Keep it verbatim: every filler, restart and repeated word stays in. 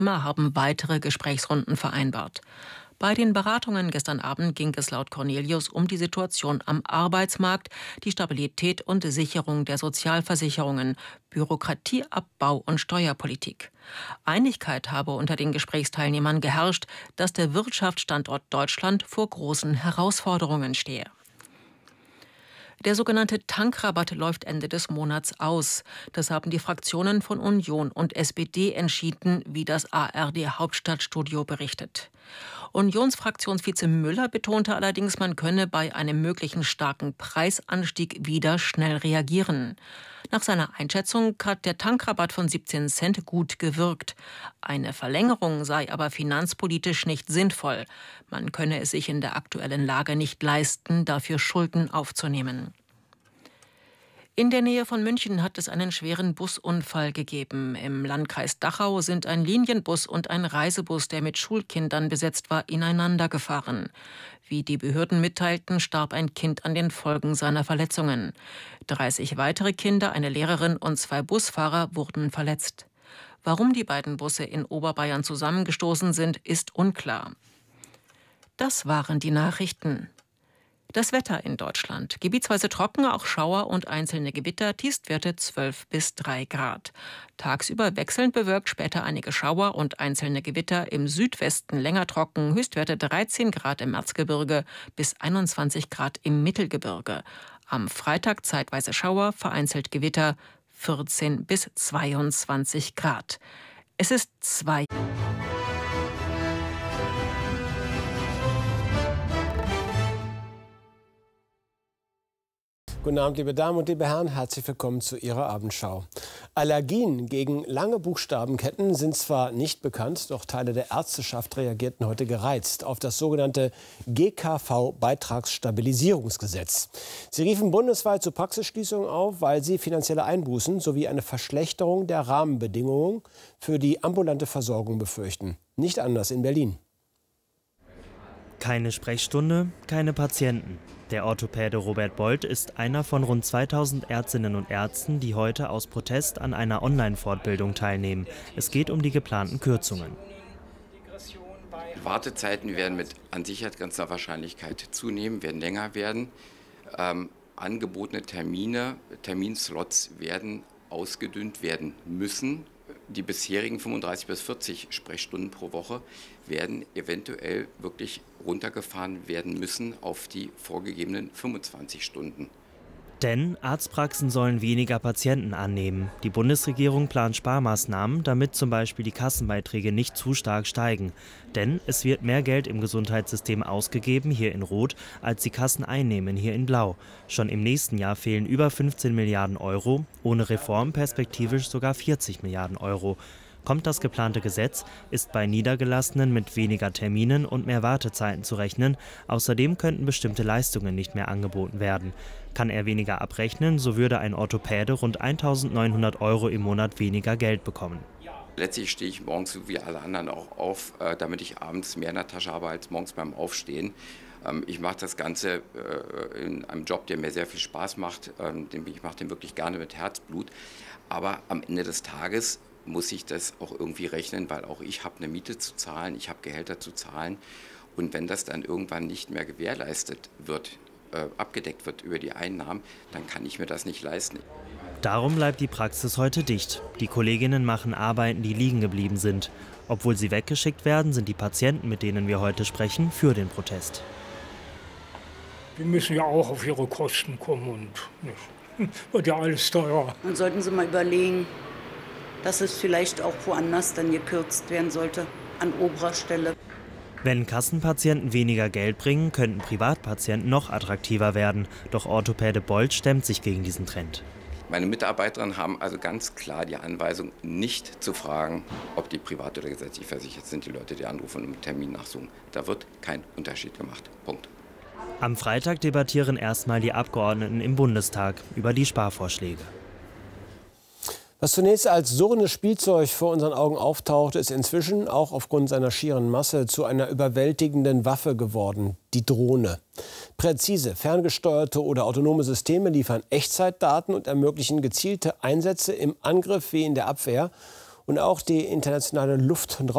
haben weitere Gesprächsrunden vereinbart. Bei den Beratungen gestern Abend ging es laut Cornelius um die Situation am Arbeitsmarkt, die Stabilität und Sicherung der Sozialversicherungen, Bürokratieabbau und Steuerpolitik. Einigkeit habe unter den Gesprächsteilnehmern geherrscht, dass der Wirtschaftsstandort Deutschland vor großen Herausforderungen stehe. Der sogenannte Tankrabatt läuft Ende des Monats aus. Das haben die Fraktionen von Union und S P D entschieden, wie das A R D-Hauptstadtstudio berichtet. Unionsfraktionsvize Müller betonte allerdings, man könne bei einem möglichen starken Preisanstieg wieder schnell reagieren. Nach seiner Einschätzung hat der Tankrabatt von siebzehn Cent gut gewirkt. Eine Verlängerung sei aber finanzpolitisch nicht sinnvoll. Man könne es sich in der aktuellen Lage nicht leisten, dafür Schulden aufzunehmen. In der Nähe von München hat es einen schweren Busunfall gegeben. Im Landkreis Dachau sind ein Linienbus und ein Reisebus, der mit Schulkindern besetzt war, ineinander gefahren. Wie die Behörden mitteilten, starb ein Kind an den Folgen seiner Verletzungen. dreißig weitere Kinder, eine Lehrerin und zwei Busfahrer wurden verletzt. Warum die beiden Busse in Oberbayern zusammengestoßen sind, ist unklar. Das waren die Nachrichten. Das Wetter in Deutschland. Gebietsweise trocken, auch Schauer und einzelne Gewitter, Tiefstwerte zwölf bis drei Grad. Tagsüber wechselnd bewölkt, später einige Schauer und einzelne Gewitter, im Südwesten länger trocken, Höchstwerte dreizehn Grad im Erzgebirge bis einundzwanzig Grad im Mittelgebirge. Am Freitag zeitweise Schauer, vereinzelt Gewitter, vierzehn bis zweiundzwanzig Grad. Es ist zwei. Guten Abend, liebe Damen und liebe Herren, herzlich willkommen zu Ihrer Abendschau. Allergien gegen lange Buchstabenketten sind zwar nicht bekannt, doch Teile der Ärzteschaft reagierten heute gereizt auf das sogenannte G K V-Beitragsstabilisierungsgesetz. Sie riefen bundesweit zu Praxisschließungen auf, weil sie finanzielle Einbußen sowie eine Verschlechterung der Rahmenbedingungen für die ambulante Versorgung befürchten. Nicht anders in Berlin. Keine Sprechstunde, keine Patienten. Der Orthopäde Robert Bold ist einer von rund zweitausend Ärztinnen und Ärzten, die heute aus Protest an einer Online-Fortbildung teilnehmen. Es geht um die geplanten Kürzungen. Wartezeiten werden mit an Sicherheit grenzender Wahrscheinlichkeit zunehmen, werden länger werden. Ähm, angebotene Termine, Terminslots werden ausgedünnt werden müssen. Die bisherigen fünfunddreißig bis vierzig Sprechstunden pro Woche werden eventuell wirklich runtergefahren werden müssen auf die vorgegebenen fünfundzwanzig Stunden. Denn Arztpraxen sollen weniger Patienten annehmen. Die Bundesregierung plant Sparmaßnahmen, damit zum Beispiel die Kassenbeiträge nicht zu stark steigen. Denn es wird mehr Geld im Gesundheitssystem ausgegeben, hier in Rot, als die Kassen einnehmen, hier in Blau. Schon im nächsten Jahr fehlen über fünfzehn Milliarden Euro, ohne Reform perspektivisch sogar vierzig Milliarden Euro. Kommt das geplante Gesetz, ist bei Niedergelassenen mit weniger Terminen und mehr Wartezeiten zu rechnen. Außerdem könnten bestimmte Leistungen nicht mehr angeboten werden. Kann er weniger abrechnen, so würde ein Orthopäde rund eintausendneunhundert Euro im Monat weniger Geld bekommen. Letztlich stehe ich morgens so wie alle anderen auch auf, damit ich abends mehr in der Tasche habe als morgens beim Aufstehen. Ich mache das Ganze in einem Job, der mir sehr viel Spaß macht. Ich mache den wirklich gerne mit Herzblut. Aber am Ende des Tages muss ich das auch irgendwie rechnen, weil auch ich habe eine Miete zu zahlen, ich habe Gehälter zu zahlen. Und wenn das dann irgendwann nicht mehr gewährleistet wird, äh, abgedeckt wird über die Einnahmen, dann kann ich mir das nicht leisten. Darum bleibt die Praxis heute dicht. Die Kolleginnen machen Arbeiten, die liegen geblieben sind. Obwohl sie weggeschickt werden, sind die Patienten, mit denen wir heute sprechen, für den Protest. Die müssen ja auch auf ihre Kosten kommen und nicht. Wird ja alles teurer. Dann sollten Sie mal überlegen, dass es vielleicht auch woanders dann gekürzt werden sollte, an oberer Stelle. Wenn Kassenpatienten weniger Geld bringen, könnten Privatpatienten noch attraktiver werden. Doch Orthopäde Bold stemmt sich gegen diesen Trend. Meine Mitarbeiterinnen haben also ganz klar die Anweisung, nicht zu fragen, ob die privat oder gesetzlich versichert sind, die Leute, die anrufen und einen Termin nachsuchen. Da wird kein Unterschied gemacht. Punkt. Am Freitag debattieren erstmal die Abgeordneten im Bundestag über die Sparvorschläge. Was zunächst als surrendes Spielzeug vor unseren Augen auftaucht, ist inzwischen auch aufgrund seiner schieren Masse zu einer überwältigenden Waffe geworden, die Drohne. Präzise, ferngesteuerte oder autonome Systeme liefern Echtzeitdaten und ermöglichen gezielte Einsätze im Angriff wie in der Abwehr. Und auch die internationale Luft- und